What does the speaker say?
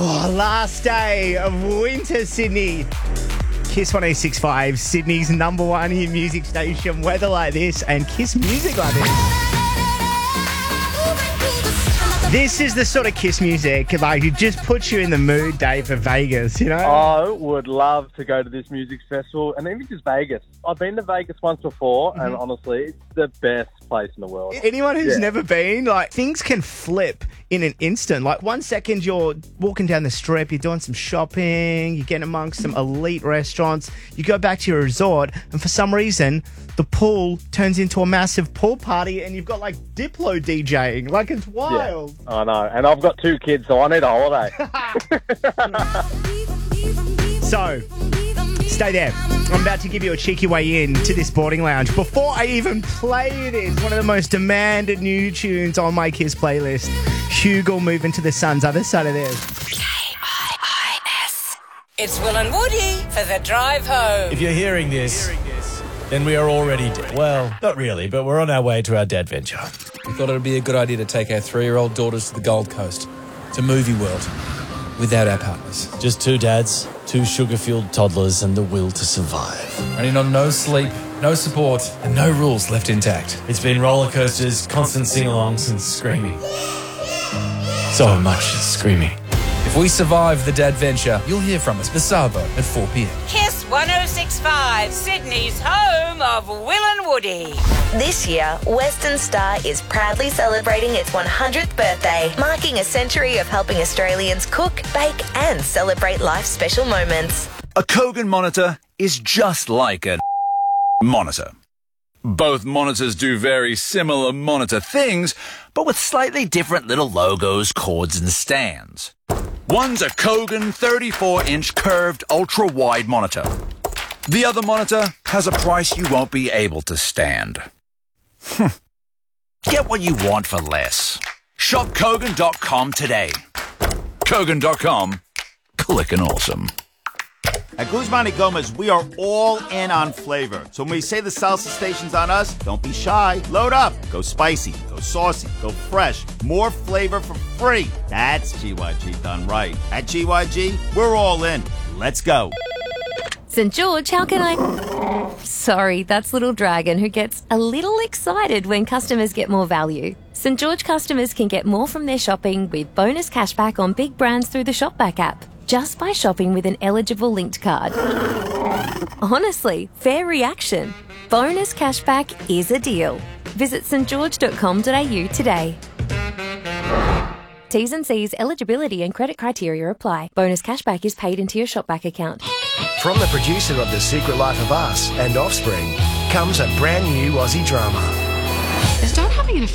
Oh, last day of winter, Sydney. Kiss 106.5, Sydney's number one hit music station. Weather like this and Kiss music like this. This is the sort of Kiss music, like, it just puts you in the mood, Dave, for Vegas, you know? I would love to go to this music festival, and even just Vegas. I've been to Vegas once before, and honestly, it's the best place in the world. Anyone who's never been, like, things can flip in an instant. Like, 1 second you're walking down the strip, you're doing some shopping, you're getting amongst some elite restaurants, you go back to your resort, and for some reason, the pool turns into a massive pool party, and you've got, like, Diplo DJing. Like, it's wild. Yeah, I know. And I've got 2 kids, so I need a holiday. So, stay there. I'm about to give you a cheeky way in to this boarding lounge. Before I even play this, one of the most demanded new tunes on my Kiss playlist, Hugo Moving to the Sun's Other Side of This. K-I-I-S. It's Will and Woody for the drive home. If you're hearing this, then we are already dead. Well, not really, but we're on our way to our dad venture. We thought it would be a good idea to take our 3-year-old daughters to the Gold Coast, to Movie World, without our partners. Just 2 dads, 2 sugar-fueled toddlers, and the will to survive. Running on no sleep, no support, and no rules left intact. It's been roller coasters, constant sing-alongs, and screaming. So much screaming. If we survive the dad venture, you'll hear from us for Savo at 4 p.m. Kiss 106.5, Sydney's home of Will and Woody. This year, Western Star is proudly celebrating its 100th birthday, marking a century of helping Australians cook, bake and celebrate life's special moments. A Kogan monitor is just like a monitor. Both monitors do very similar monitor things, but with slightly different little logos, cords, and stands. One's a Kogan 34-inch curved ultra-wide monitor. The other monitor has a price you won't be able to stand. Get what you want for less. Shop Kogan.com today. Kogan.com. Clickin' awesome. At Guzman y Gomez, we are all in on flavor. So when we say the salsa station's on us, don't be shy. Load up. Go spicy. Go saucy. Go fresh. More flavor for free. That's GYG done right. At GYG, we're all in. Let's go. St. George, how can I... Sorry, that's Little Dragon, who gets a little excited when customers get more value. St. George customers can get more from their shopping with bonus cashback on big brands through the Shopback app, just by shopping with an eligible linked card. Honestly, fair reaction. Bonus cashback is a deal. Visit stgeorge.com.au today. T's and C's, eligibility and credit criteria apply. Bonus cashback is paid into your Shopback account. From the producer of The Secret Life of Us and Offspring comes a brand new Aussie drama. Start having an